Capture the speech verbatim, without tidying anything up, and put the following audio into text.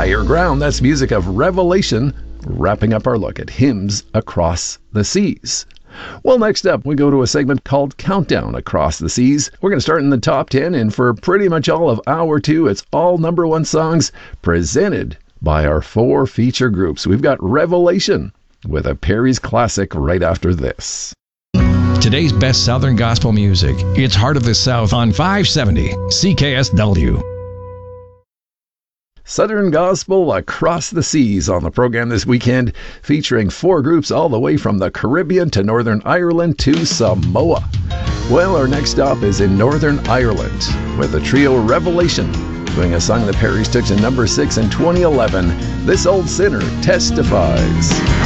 Higher Ground. That's music of Revelation, wrapping up our look at hymns across the seas. Well, next up, we go to a segment called Countdown Across the Seas. We're going to start in the top ten, and for pretty much all of hour two, it's all number one songs presented by our four feature groups. We've got Revelation with a Perry's classic right after this. Today's best Southern gospel music. It's Heart of the South on five seventy C K S W. Southern Gospel Across the Seas on the program this weekend, featuring four groups all the way from the Caribbean to Northern Ireland to Samoa. Well, our next stop is in Northern Ireland with the trio Revelation, doing a song the Perrys took to number six in twenty eleven, This Old Sinner Testifies.